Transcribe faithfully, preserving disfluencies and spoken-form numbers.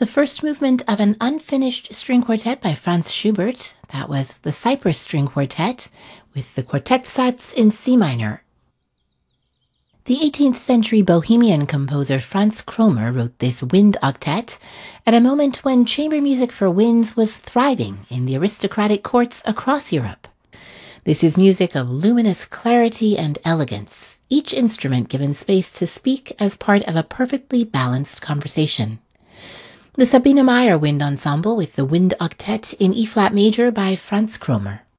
The first movement of an unfinished string quartet by Franz Schubert. That was the Cyprus String Quartet with the quartet Satz in C minor. The eighteenth century Bohemian composer Franz Kromer wrote this wind octet at a moment when chamber music for winds was thriving in the aristocratic courts across Europe. This is music of luminous clarity and elegance, each instrument given space to speak as part of a perfectly balanced conversation. The Sabine Meyer Wind Ensemble with the Wind Octet in E-flat major by Franz Kromer.